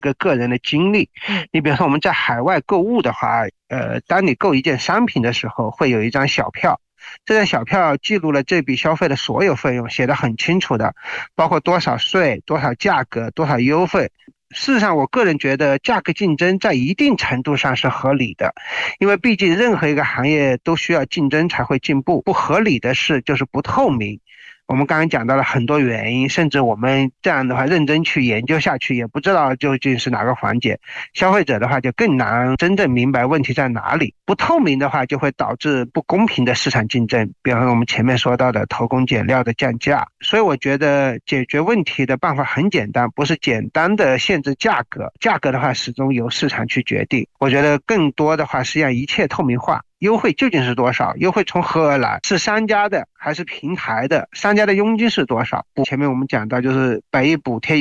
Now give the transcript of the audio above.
个人的经历。你比如说我们在海外购物的话，当你购一件商品的时候，会有一张小票。这张小票记录了这笔消费的所有费用，写得很清楚的，包括多少税、多少价格、多少优惠。事实上，我个人觉得价格竞争在一定程度上是合理的，因为毕竟任何一个行业都需要竞争才会进步。不合理的是就是不透明。我们刚刚讲到了很多原因，甚至我们这样的话认真去研究下去，也不知道究竟是哪个环节。消费者的话就更难真正明白问题在哪里。不透明的话，就会导致不公平的市场竞争，比方说我们前面说到的偷工减料的降价。所以我觉得解决问题的办法很简单，不是简单的限制价格，价格的话始终由市场去决定。我觉得更多的话是让一切透明化。优惠究竟是多少？优惠从何而来？是商家的还是平台的？商家的佣金是多少？前面我们讲到就是100亿补贴